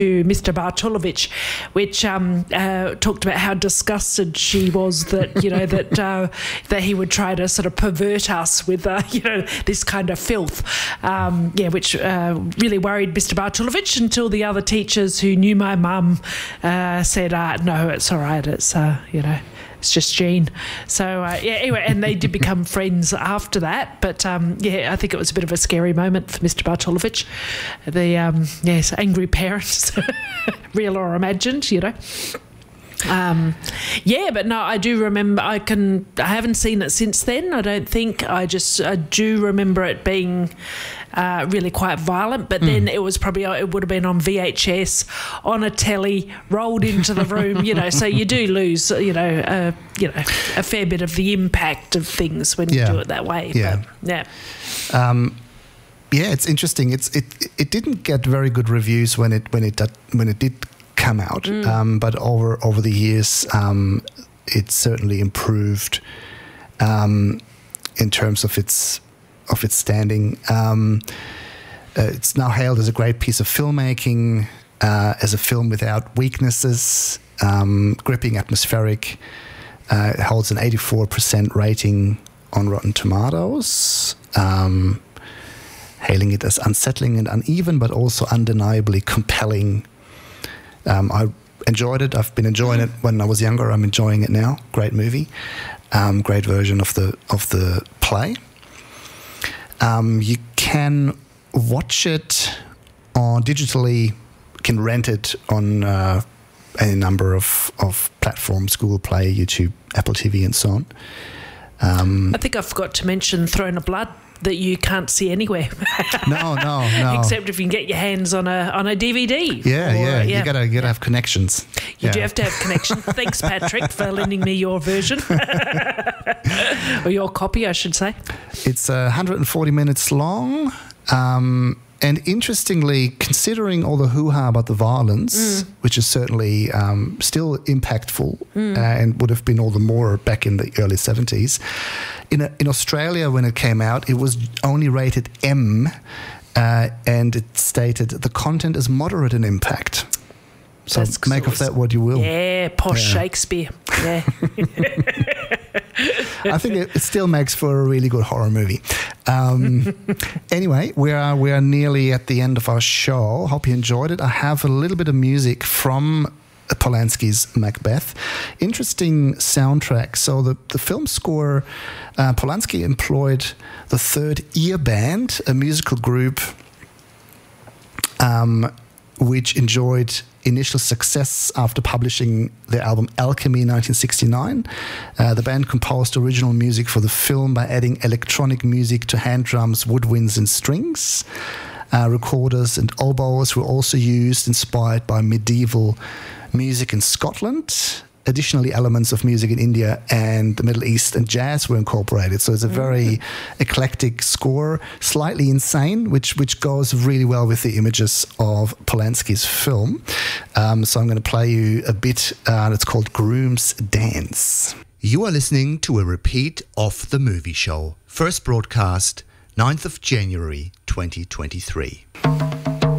Mr. Bartulovich, which talked about how disgusted she was that that he would try to sort of pervert us with this kind of filth, which really worried Mr. Bartulovich until the other teachers who knew my mum said, no, it's all right, it's it's just Jean. So, anyway, and they did become friends after that. But, I think it was a bit of a scary moment for Mr. Bartulovich. The, angry parents, real or imagined, but no, I do remember, I haven't seen it since then, I don't think. I do remember it being really quite violent, but then it would have been on VHS, on a telly, rolled into the room, so you do lose, a fair bit of the impact of things when you do it that way. Yeah. But, it's interesting. It didn't get very good reviews when it did come out, but over the years, it certainly improved in terms of its standing. It's now hailed as a great piece of filmmaking, as a film without weaknesses, gripping, atmospheric. It holds an 84% rating on Rotten Tomatoes, hailing it as unsettling and uneven, but also undeniably compelling. I enjoyed it. I've been enjoying it when I was younger. I'm enjoying it now. Great movie. Great version of the play. You can watch it digitally. Can rent it on a number of platforms: Google Play, YouTube, Apple TV, and so on. I think I forgot to mention Throne of Blood, that you can't see anywhere. No. Except if you can get your hands on a DVD. Yeah. You gotta have connections. You do have to have connections. Thanks, Patrick, for lending me your version. Or your copy, I should say. It's 140 minutes long. And interestingly, considering all the hoo-ha about the violence, which is certainly still impactful and would have been all the more back in the early 70s, in Australia when it came out, it was only rated M, and it stated the content is moderate in impact. So make of that what you will. Yeah, posh Shakespeare. Yeah. I think it still makes for a really good horror movie. Anyway, we are nearly at the end of our show. Hope you enjoyed it. I have a little bit of music from Polanski's Macbeth. Interesting soundtrack. So the film score, Polanski employed the Third Ear Band, a musical group which enjoyed initial success after publishing their album Alchemy in 1969. The band composed original music for the film by adding electronic music to hand drums, woodwinds, and strings. Recorders and oboes were also used, inspired by medieval music in Scotland. Additionally, elements of music in India and the Middle East and jazz were incorporated. So it's a very eclectic score, slightly insane, which goes really well with the images of Polanski's film. So I'm going to play you a bit that's called Groom's Dance. You are listening to a repeat of The Movie Show. First broadcast, 9th of January 2023.